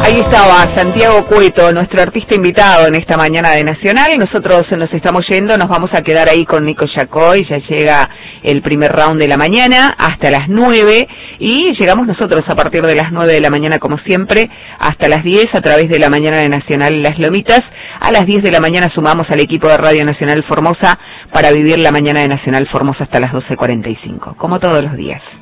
Ahí estaba Santiago Cueto, nuestro artista invitado en esta mañana de Nacional. Nosotros nos estamos yendo, nos vamos a quedar ahí con Nico Yacoy. Ya llega el primer round de la mañana hasta las 9 y llegamos nosotros a partir de las 9 de la mañana como siempre hasta las 10 a través de la mañana de Nacional Las Lomitas. A las 10 de la mañana sumamos al equipo de Radio Nacional Formosa para vivir la mañana de Nacional Formosa hasta las 12:45, como todos los días.